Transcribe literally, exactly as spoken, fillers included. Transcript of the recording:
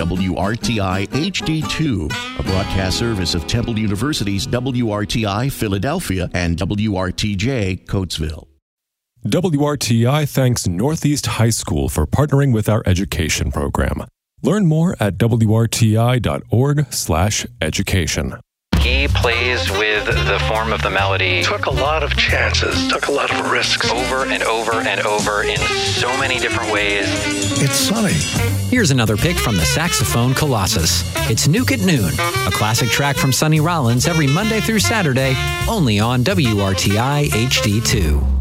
W R T I H D two, a broadcast service of Temple University's W R T I Philadelphia and W R T J Coatesville. W R T I thanks Northeast High School for partnering with our education program. Learn more at W R T I dot org slash education. He plays with the form of the melody. Took a lot of chances, took a lot of risks. Over and over and over in so many different ways. It's sunny. Here's another pick from the saxophone Colossus. It's Nuke at Noon, a classic track from Sonny Rollins every Monday through Saturday, only on W R T I H D two.